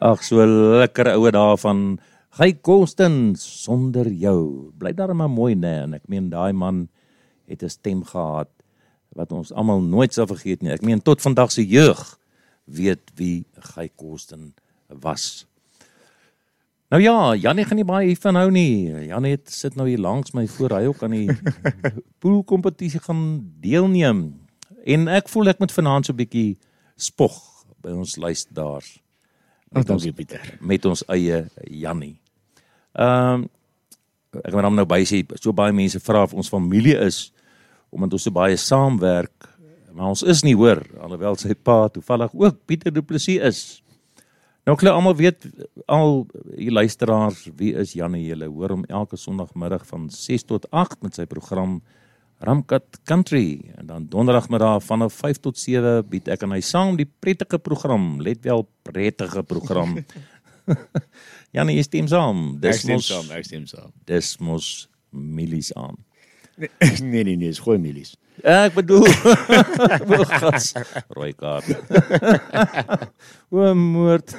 Ag, so lekker ouwe daar van Guy Constant, Sonder jou. Bly daar maar mooi, nee, en ek meen, daai man het 'n stem gehad, wat ons almal nooit sal vergeet nie. Ek meen, tot vandag se jeug weet wie Guy Constant was. Nou ja, Jannie gaan nie baie hiervan hou nie. Jannie sit nou hier langs my voor, hy ook aan die poolkompetisie gaan deelneem. En ek voel ek moet vanaand so 'n bietjie spog by ons luisteraars. Met ons eie Jannie. Ek wil hom nou by sê, so baie mense vra of ons familie is, omdat ons so baie saamwerk, maar ons is nie, hoor, alhoewel sy pa toevallig ook Pieter Du Plessis is. Nou, ek almal weet, al die luisteraars, wie is Jannie? Julle hoor hom elke Sondagmiddag van 6 tot 8 met sy program Ramkat Country, en dan donderdagmiddag vanaf 5 tot 7 bied ek aan hy saam die prettige program, let wel, prettige program. Jannie, jy stem saam. Ek stem saam. Dis mos milies aan. Nee, is goeie milies. Ek bedoel, gas, rooi kaart. O, moord.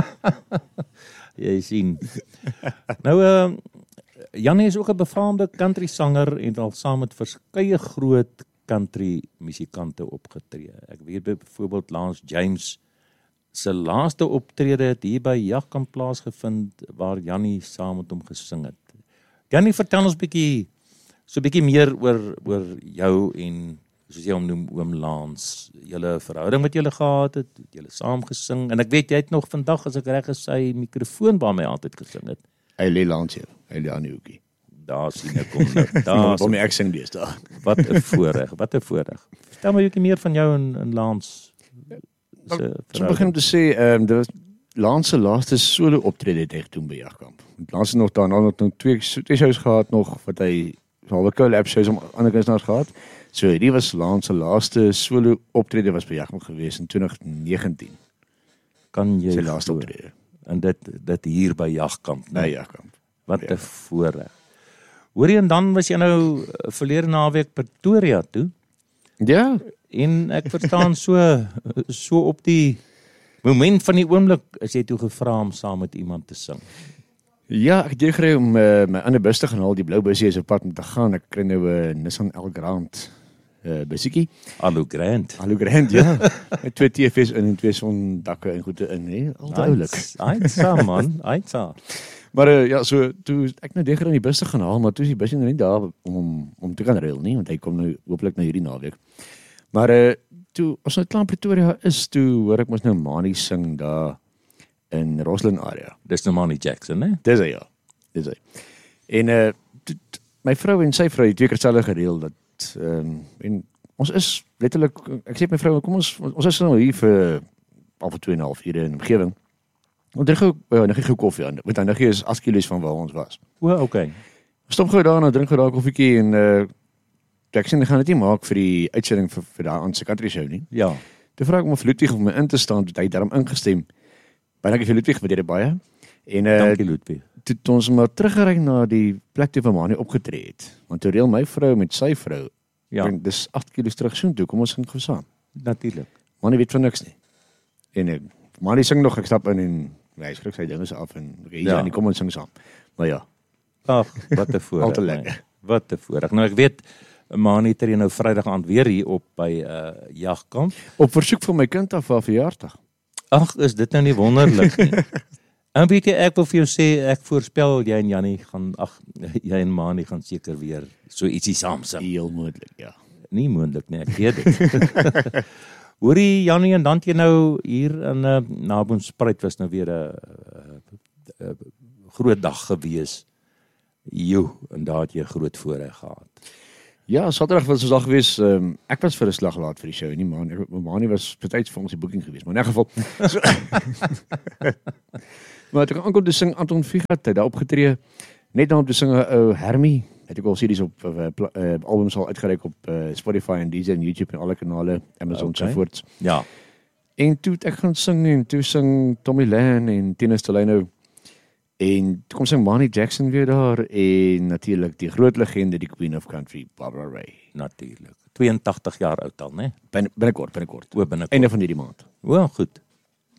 Jy sien. Nou, Jannie is ook 'n befaamde country sanger en al saam met verskeie groot country musikante opgetree. Ek weet byvoorbeeld Lance James se laaste optrede het hier by Jagkamp plaasgevind waar Jannie saam met hom gesing het. Jannie, vertel ons so 'n bietjie meer oor jou en, soos jy hom noem, oom Lance, julle verhouding wat julle gehad het julle saam gesing, en ek weet jy het nog vandag, as ek reg is, sy mikrofoon by my altyd gesing het. Hy lê langs jou, hy lê aan die hoekie. Daar sien ek kom nou. Daar Waar my ek sing dees daar. Wat 'n voorreg, wat 'n voorreg. Vertel my 'n bietjie meer van jou en Lance. So begin te sê, dit was Lance se laaste solo optrede het hy gedoen by Jagkamp. Lance het nog daarna nog twee shows gehad nog, wat hy halwe collab shows om ander kunstenaars gehad. So hierdie was Lance se laaste solo optrede was by Jagkamp gewees in 2019. Kan jy sy laaste optrede. En dit hier by Jagkamp. By Jagkamp. Wat 'n voorreg. Hoor jy, en dan was jy nou verlede naweek Pretoria toe? Ja. En ek verstaan so op die moment van die oomblik is jy toe gevra om saam met iemand te sing. Ja, ek het gekry om my ander bus te gaan haal, die blou busie is op pad om te gaan. Ek kry nou 'n Nissan Elgrand busiekie. Alu Grant, ja. Met 2 TV's in en 2 sondakke en goede in, hè. Altyd Aitsa man, aitsa. Maar ja, so toe ek nou deegre in die bus te gaan haal, maar toe is die bus nou nie daar om te kan reël nie, want hy kom nou hopelik nou hierdie naweek. Maar toe as nou klaar in Pretoria is, toe hoor ek mos nou Mani sing daar in Roslyn area. Dis nou Mani Jackson, hè? Dis hy, ja. Dis hy. En my vrou en sy vrou het 2 keer selfe gereël dat en ons is letterlik, ek sê my vrou, kom ons is nou hier vir al vir 2,5 ure in omgewing. Ons drink gou koffie aan. Want dan is 8 kilos van waar ons was. O, okay. Stop gou daar nou, drink gou daar koffietjie en ek sê, ek gaan dit nie maak vir die uitsending vir daai aan se country show nie. Ja. Toe vra ek om Ludwig om my in te staan, toe hy daarom ingestem. Baie dankie vir Ludwig, waardeer dit baie. En dankie Ludwig. Toe ons maar teruggery na die plek toe waar Mani opgetree het. Want toe reël my vrou met sy vrou. Ja. Dis 8 kilos terug so toe, kom ons gaan gou saam. Natuurlik. Mani weet van niks nie. En Mani sing nog, ek stap in en hy skrik sy dinge af en en kom ons sing saam. Maar ja. Ag, wat 'n voorreg. Altyd lekker. Wat 'n voorreg. Nou ek weet Mani het nou Vrydag aand weer hier op by Jagkamp. Op versoek van my kind af vir verjaarsdag. Ag, is dit nou nie wonderlik nie. En weet jy, ek wil vir jou sê, ek voorspel jy en Jannie gaan, jy en Mani gaan seker weer so ietsie saam sing. Heel moontlik, ja. Nie moontlik nie, ek weet dit. Hoorie Jannie, en dan jy nou hier in Naboomspruit was nou weer 'n groot dag gewees. En daar het jy groot voorreg gehad. Ja, Saterdag was ons dag gewees. Ek was vir 'n slag laat vir die show, nie Mani was betyds vir ons die boeking gewees, maar in 'n geval. So, maar toe aankom te sing Anton Figat, hy daar opgetree, net dan om te sing 'n ou Hermie. Het ek al CD's op albums al uitgereik op Spotify en Deezer en YouTube en alle kanale, Amazon ensovoorts. Ja. En toe ek gaan sing en toe sing Tommy Lane en Tina Stolino en toe kom sing Mani Jackson weer daar en natuurlik die groot legende, die Queen of Country, Barbara Ray. Natuurlik. 82 jaar oud al, né? Binnekort. O, binnekort. Einde van hierdie maand. O, goed.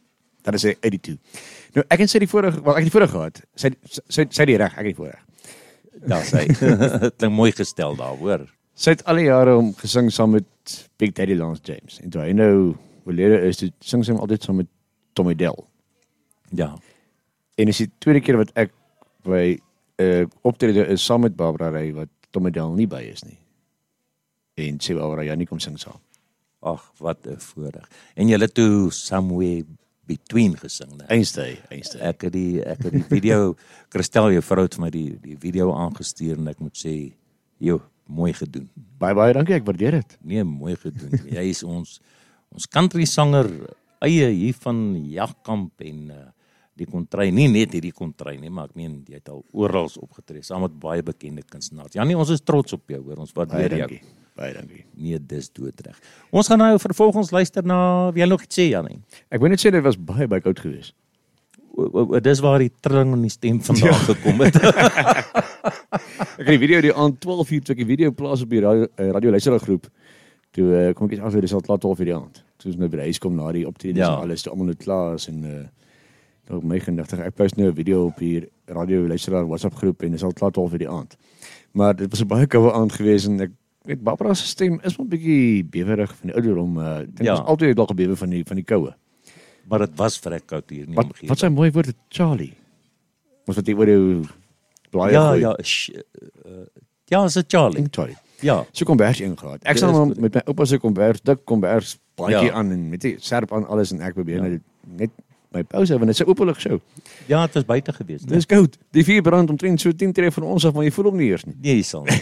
Dan is hy uit die toe. Nou ek het sy die vorige, wel ek het die vorige gehad. Sy die reg, ek het die vorige. Daar sê. Klink mooi gestel daar, hoor. Sy het alle jare om gesing saam met Big Daddy Lance James. En toe hy nou oorlede is, toe sing sy altyd saam met Tommy Dell. Ja. En is die tweede keer wat ek by optrede is saam met Barbara Ray wat Tommy Dell nie by is nie. En sê Barbara, ja, nie kom sing saam. Ag, wat 'n voorreg. En jy het toe Somewhere Between gesing, né? Einstein. Ek het die video, Christel, jou vrou het vir my die video aangestuur en ek moet sê, joh, mooi gedoen. Baie dankie, ek waardeer dit. Nee, mooi gedoen. Jy is ons country sanger eie hier van Jagkamp en die kontry, nie net hierdie kontry nie, maar ek meen jy het al oral opgetree saam met baie bekende kunstenaars. Janie, ons is trots op jou, hoor. Ons waardeer jou. Baie dankie. Nee, dis doodreg. Ons gaan nou vervolgens luister na wie jy nog iets sê, Janie. Ek wil net sê dit was baie koud geweest. Dis waar die trilling in die stem vandaan gekom het. Ek het die video die aand 12 uur toe ek die video plaas op die radio luisteraar groep. Toe kom ek iets agter dis al klaar 12 uur die aand. Toe ons nou by die huis kom na die optredes en alles, toe almal nou klaar is en nou my gedagte ek post nou 'n video op hier radio luisteraar WhatsApp groep en dis al klaar 12 uur die aand. Maar dit was 'n baie koue aand geweest en ek weet Barbara se stem is wel 'n bietjie bewerig van die ouderdom. Ek dink ons altyd dalk gebewe van die koue. Maar dit was vrek koud hier nie omgewing. Wat 'n mooi woord, Charlie. Ons wat hier oor jou blaai gooi. Ja, is 'n Charlie. Charlie. Ja. So kombers ingegaan. Ek staan met my oupa se kombers, dik kombers, baadjie aan en met die serp aan alles en ek probeer net my pouse want dit is 'n openlig show. Ja, het was buite gewees. Dis koud. Die vuur brand omtrent so 10 tree van ons af, maar jy voel hom nie eers nie. Nee, jy sal nie.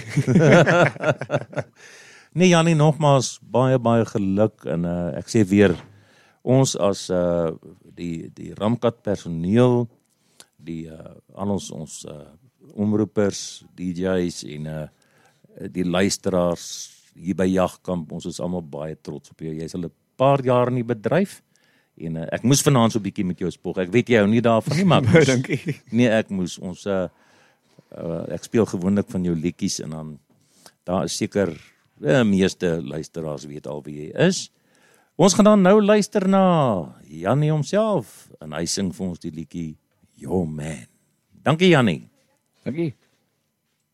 Nee, Janie, nogmaals baie geluk en ek sê weer ons as die Ramkat personeel, die al ons omroepers, DJ's en die luisteraars hier by Jagkamp, ons is almal baie trots op jou. Jy's al 'n paar jaar in die bedryf en ek moes vanaand so 'n bietjie met jou spog. Ek weet jy hou nie daarvan nie, maar dankie. Nee, ek moes ons ek speel gewoonlik van jou liedjies en dan daar is seker meeste luisteraars weet al wie jy is. Ons gaan dan nou luister na Janie homself en hy sing vir ons die liedjie Your Man. Dankie Janie. Dankie.